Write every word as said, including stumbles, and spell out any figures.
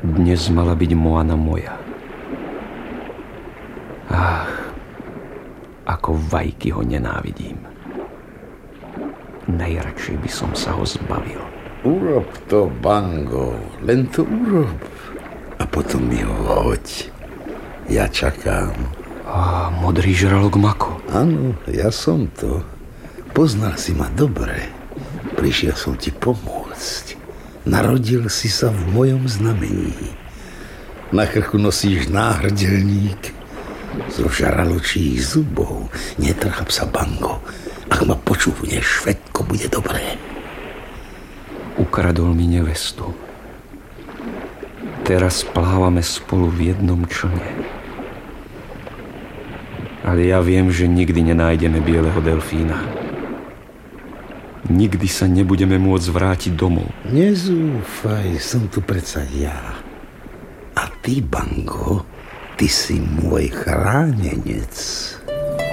Dnes mala byť Moana moja. Ach, ako vajky ho nenávidím. Najradšej by som sa ho zbavil. Urob to, Bango, len to urob. A potom mi ho hoď. Ja čakám. A modrý žralok Mako. Áno, ja som to. Poznal si ma dobre. Prišiel som ti pomôcť. Narodil si sa v mojom znamení. Na krku nosíš náhrdelník zo žraločích zubov. Netráp sa, Bango. Ak ma počúvneš, všetko bude dobré. Ukradol mi nevestu. Teraz plávame spolu v jednom člne. Ale ja viem, že nikdy nenájdeme bieleho delfína. Nikdy sa nebudeme môcť vrátiť domov. Nezúfaj, som tu predsa ja. A ty, Bango, ty si môj chránenec.